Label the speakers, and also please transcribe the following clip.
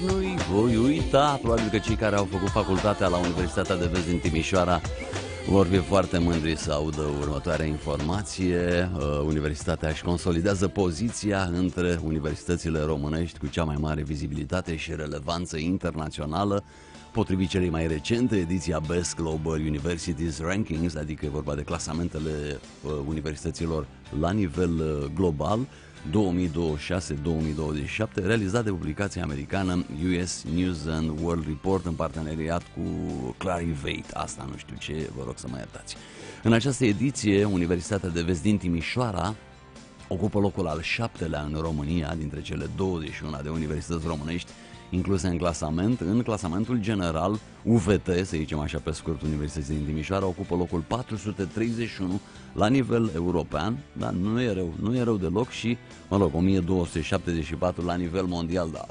Speaker 1: Nu-i voi uita, probabil că cei care au făcut facultatea la Universitatea de Vest din Timișoara vor fi foarte mândri să audă următoarea informație. Universitatea își consolidează poziția între universitățile românești cu cea mai mare vizibilitate și relevanță internațională, potrivit celei mai recente ediții a Best Global Universities Rankings, adică e vorba de clasamentele universităților la nivel global 2026-2027, realizat de publicația americană US News and World Report în parteneriat cu Clarivate. Asta nu știu ce, vă rog să mă iertați. În această ediție, Universitatea de Vest din Timișoara ocupă locul al 7-lea în România dintre cele 21 de universități românești incluse în clasament. În clasamentul general, UVT, să zicem așa pe scurt, Universitatea din Timișoara ocupă locul 431 la nivel european, dar nu e rău deloc, și, mă rog, 1274 la nivel mondial, dar